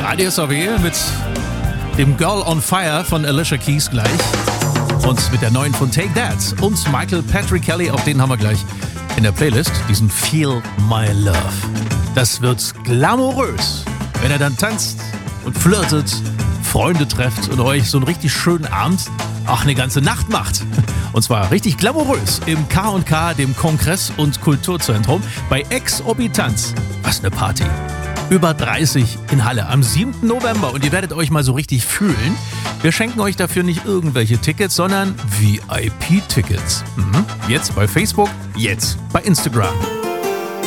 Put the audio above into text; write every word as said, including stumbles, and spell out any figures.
Radio S A W mit dem Girl on Fire von Alicia Keys gleich. Und mit der neuen von Take That und Michael Patrick Kelly, auch den haben wir gleich in der Playlist, diesen Feel My Love. Das wird glamourös, wenn er dann tanzt und flirtet, Freunde trefft und euch so einen richtig schönen Abend, ach, eine ganze Nacht macht. Und zwar richtig glamourös im K und K, dem Kongress- und Kulturzentrum bei Exorbitanz. Was eine Party. Über dreißig in Halle am siebten November und ihr werdet euch mal so richtig fühlen. Wir schenken euch dafür nicht irgendwelche Tickets, sondern V I P-Tickets. Mhm. Jetzt bei Facebook, jetzt bei Instagram.